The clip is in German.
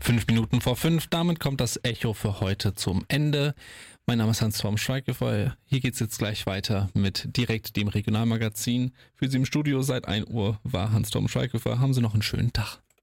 5 Minuten vor 5, damit kommt das Echo für heute zum Ende. Mein Name ist Hans-Torben Schweighöfer. Hier geht's jetzt gleich weiter mit direkt dem Regionalmagazin. Für Sie im Studio seit 1 Uhr war Hans-Torben Schweighöfer. Haben Sie noch einen schönen Tag.